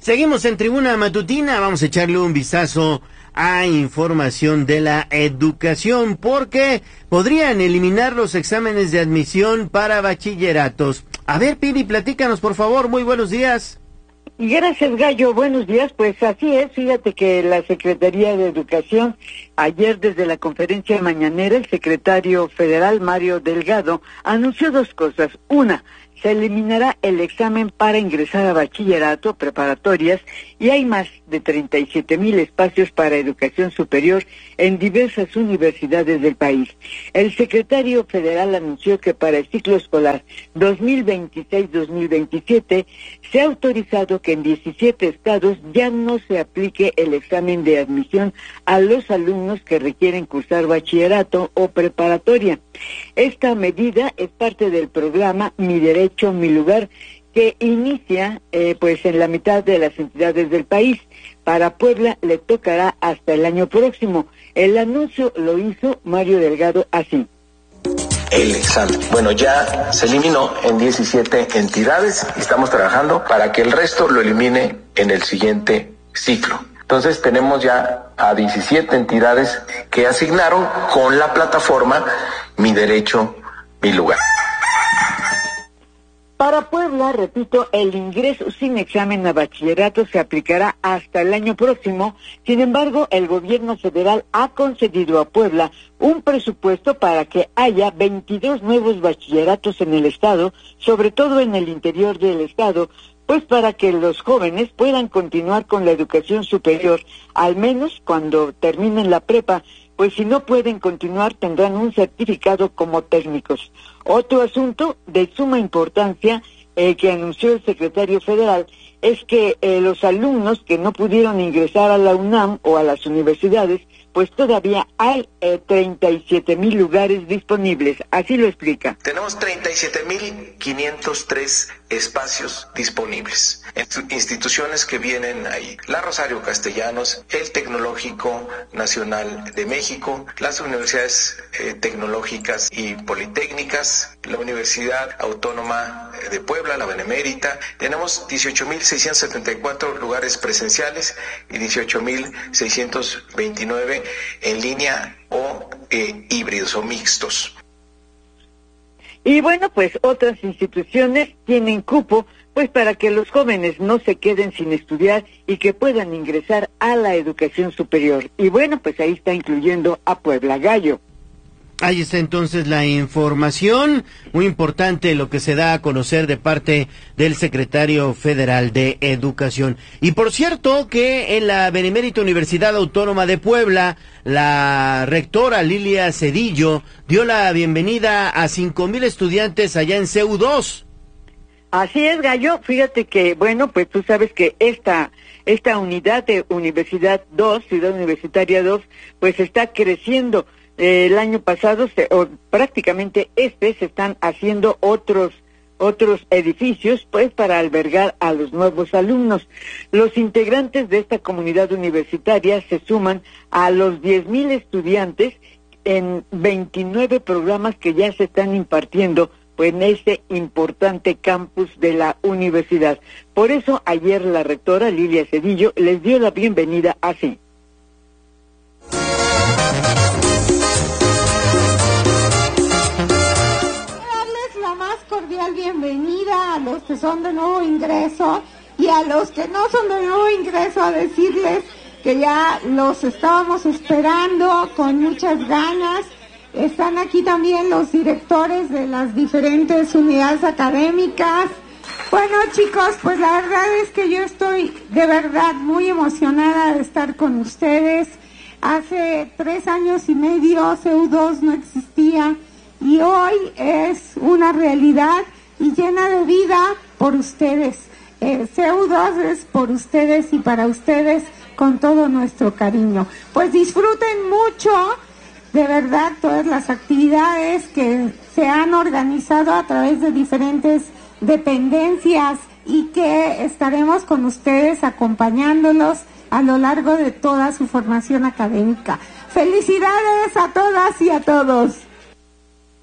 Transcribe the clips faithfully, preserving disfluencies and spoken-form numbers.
Seguimos en Tribuna Matutina, vamos a echarle un vistazo a información de la educación, porque podrían eliminar los exámenes de admisión para bachilleratos. A ver, Pili, platícanos, por favor, muy buenos días. Gracias, Gallo, buenos días. Pues así es, fíjate que la Secretaría de Educación, ayer desde la conferencia mañanera, el secretario federal Mario Delgado anunció dos cosas. Una, se eliminará el examen para ingresar a bachillerato, preparatorias, y hay más de treinta y siete mil espacios para educación superior en diversas universidades del país. El secretario federal anunció que para el ciclo escolar dos mil veintiséis dos mil veintisiete se ha autorizado que en diecisiete estados ya no se aplique el examen de admisión a los alumnos que requieren cursar bachillerato o preparatoria. Esta medida es parte del programa Mi Derecho, Mi Lugar, que inicia eh, pues en la mitad de las entidades del país. Para Puebla le tocará hasta el año próximo. El anuncio lo hizo Mario Delgado así. El examen. Bueno, ya se eliminó en diecisiete entidades y estamos trabajando para que el resto lo elimine en el siguiente ciclo. Entonces tenemos ya a diecisiete entidades que asignaron con la plataforma Mi Derecho, Mi Lugar. Para Puebla, repito, el ingreso sin examen a bachillerato se aplicará hasta el año próximo. Sin embargo, el gobierno federal ha concedido a Puebla un presupuesto para que haya veintidós nuevos bachilleratos en el estado, sobre todo en el interior del estado, pues para que los jóvenes puedan continuar con la educación superior, al menos cuando terminen la prepa, pues si no pueden continuar tendrán un certificado como técnicos. Otro asunto de suma importancia eh, que anunció el secretario federal es que eh, los alumnos que no pudieron ingresar a la UNAM o a las universidades, pues todavía hay eh, treinta y siete mil lugares disponibles. Así lo explica. Tenemos treinta y siete mil quinientos tres espacios disponibles en instituciones que vienen ahí. La Rosario Castellanos, el Tecnológico Nacional de México, las universidades eh, tecnológicas y politécnicas, la Universidad Autónoma de Puebla, la Benemérita. Tenemos dieciocho mil seiscientos setenta y cuatro lugares presenciales y dieciocho mil seiscientos veintinueve en línea o eh, híbridos o mixtos. Y bueno, pues otras instituciones tienen cupo, pues para que los jóvenes no se queden sin estudiar y que puedan ingresar a la educación superior. Y bueno, pues ahí está incluyendo a Puebla, Gallo. Ahí está entonces la información, muy importante lo que se da a conocer de parte del secretario federal de Educación. Y por cierto que en la Benemérita Universidad Autónoma de Puebla, la rectora Lilia Cedillo dio la bienvenida a cinco mil estudiantes allá en C U dos. Así es, Gallo, fíjate que, bueno, pues tú sabes que esta esta unidad de Universidad dos, Ciudad Universitaria dos, pues está creciendo. Eh, el año pasado, se, o prácticamente este, se están haciendo otros otros edificios, pues, para albergar a los nuevos alumnos. Los integrantes de esta comunidad universitaria se suman a los diez mil estudiantes en veintinueve programas que ya se están impartiendo, pues, en este importante campus de la universidad. Por eso, ayer la rectora Lilia Cedillo les dio la bienvenida así. Cordial bienvenida a los que son de nuevo ingreso y a los que no son de nuevo ingreso, a decirles que ya los estábamos esperando con muchas ganas. Están aquí también los directores de las diferentes unidades académicas. Bueno, chicos, pues la verdad es que yo estoy de verdad muy emocionada de estar con ustedes. Hace tres años y medio C U dos no existía. Y hoy es una realidad y llena de vida por ustedes. Eh, C U dos es por ustedes y para ustedes con todo nuestro cariño. Pues disfruten mucho, de verdad, todas las actividades que se han organizado a través de diferentes dependencias y que estaremos con ustedes acompañándolos a lo largo de toda su formación académica. Felicidades a todas y a todos.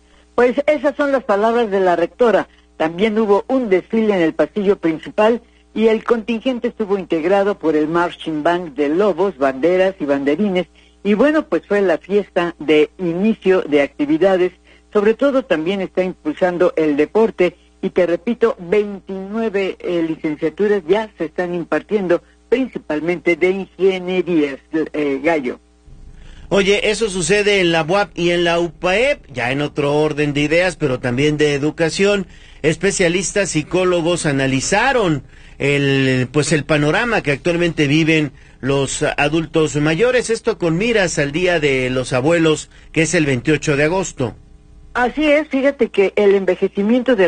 Pues esas son las palabras de la rectora. También hubo un desfile en el pasillo principal y el contingente estuvo integrado por el Marching Band de Lobos, banderas y banderines, y bueno, pues fue la fiesta de inicio de actividades, sobre todo también está impulsando el deporte, y te repito, veintinueve eh, licenciaturas ya se están impartiendo, principalmente de ingenierías, eh, Gallo. Oye, eso sucede en la U A P y en la U P A E P, ya en otro orden de ideas, pero también de educación. Especialistas psicólogos analizaron el pues el panorama que actualmente viven los adultos mayores, esto con miras al Día de los Abuelos, que es el veintiocho de agosto. Así es, fíjate que el envejecimiento de